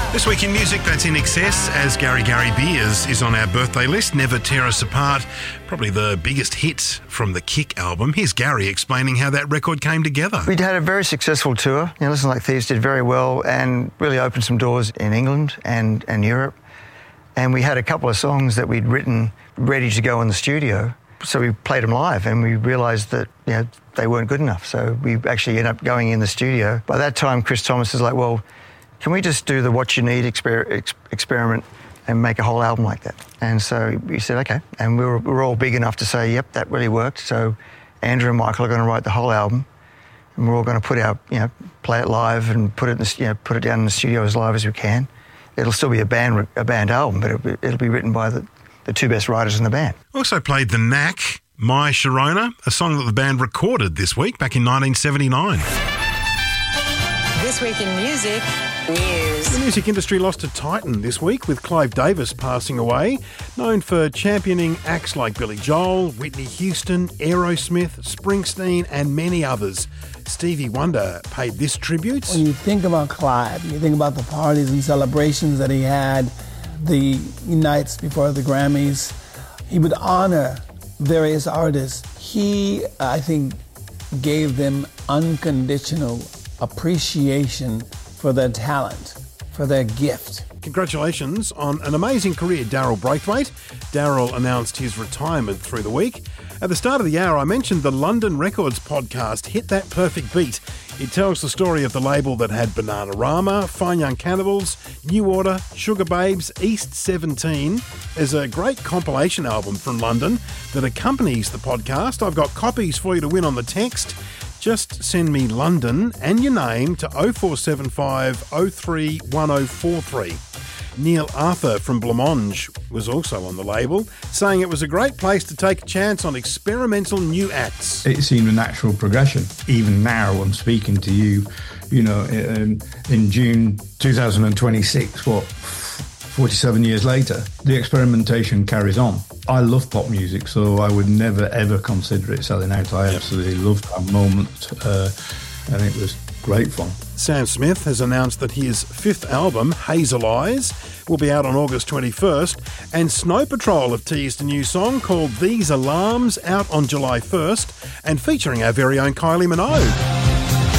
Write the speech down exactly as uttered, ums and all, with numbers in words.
This week in music, that's In Excess, as Gary Gary Beers is on our birthday list. Never Tear Us Apart, probably the biggest hit from the Kick album. Here's Gary explaining how that record came together. We'd had a very successful tour. You know, Listen Like Thieves did very well and really opened some doors in England and, and Europe. And we had a couple of songs that we'd written ready to go in the studio. So we played them live and we realised that, you know, they weren't good enough. So we actually ended up going in the studio. By that time, Chris Thomas is like, well, can we just do the What You Need exper- ex- experiment and make a whole album like that? And so we said, okay. And we were, we were all big enough to say, yep, that really worked. So Andrew and Michael are going to write the whole album, and we're all going to put our, you know, play it live and put it, in the, you know, put it down in the studio as live as we can. It'll still be a band a band album, but it'll be, it'll be written by the, the two best writers in the band. Also played The Knack, My Sharona, a song that the band recorded this week back in nineteen seventy-nine. This week in music. News. The music industry lost a titan this week with Clive Davis passing away, known for championing acts like Billy Joel, Whitney Houston, Aerosmith, Springsteen and many others. Stevie Wonder paid this tribute. When you think about Clive, you think about the parties and celebrations that he had, the nights before the Grammys, he would honor various artists. He, I think, gave them unconditional appreciation for their talent, for their gift. Congratulations on an amazing career, Daryl Braithwaite. Daryl announced his retirement through the week. At the start of the hour, I mentioned the London Records podcast, Hit That Perfect Beat. It tells the story of the label that had Bananarama, Fine Young Cannibals, New Order, Sugar Babes, East seventeen. There's a great compilation album from London that accompanies the podcast. I've got copies for you to win on the text. Just send me London and your name to oh four seven five oh three one oh four three. Neil Arthur from Blancmange was also on the label, saying it was a great place to take a chance on experimental new acts. It seemed a natural progression. Even now, I'm speaking to you, you know, in, in June twenty twenty-six, what, forty-seven years later, the experimentation carries on. I love pop music, so I would never, ever consider it selling out. I absolutely loved that moment, uh, and it was great fun. Sam Smith has announced that his fifth album, Hazel Eyes, will be out on August twenty-first, and Snow Patrol have teased a new song called These Alarms out on July first, and featuring our very own Kylie Minogue.